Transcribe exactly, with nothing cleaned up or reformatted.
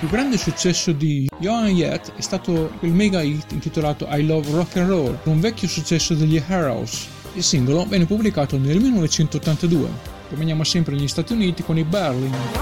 Il grande successo di Joan Jett è stato il mega hit intitolato I Love Rock and Roll, un vecchio successo degli Heroes. Il singolo venne pubblicato nel millenovecentottantadue. Rimaniamo sempre negli Stati Uniti con i Berlin.